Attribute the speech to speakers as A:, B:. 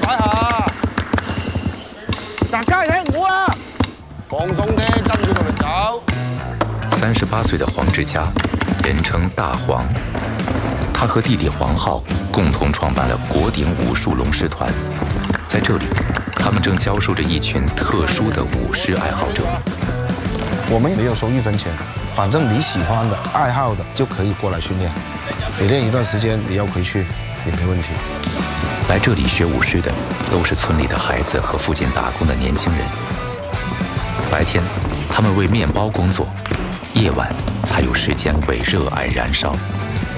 A: 摆下，扎街聽我啊！放鬆啲，跟住佢哋走。
B: 38歲的黃志佳，人稱大黃，他和弟弟黃浩共同創辦了國鼎武術龍獅團，在這裡，他們正教授着一群特殊的武獅愛好者。
C: 我們沒有收1分錢，反正你喜歡的、愛好的就可以過來訓練。你練一段時間，你要回去也沒問題。
B: 來這裡學武獅的都是村裡的孩子和附近打工的年輕人。白天，他們為麵包工作，夜晚才有時間為熱愛燃燒。